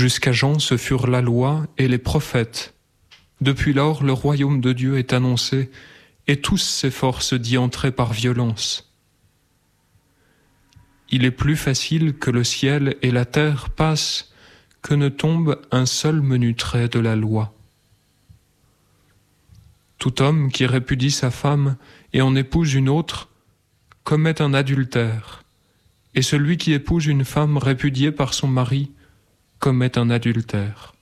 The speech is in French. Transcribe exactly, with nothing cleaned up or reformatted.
Jusqu'à Jean, ce furent la loi et les prophètes. Depuis lors, le royaume de Dieu est annoncé, et tous s'efforcent d'y entrer par violence. Il est plus facile que le ciel et la terre passent que ne tombe un seul menu trait de la loi. Tout homme qui répudie sa femme et en épouse une autre commet un adultère, et celui qui épouse une femme répudiée par son mari commet un adultère.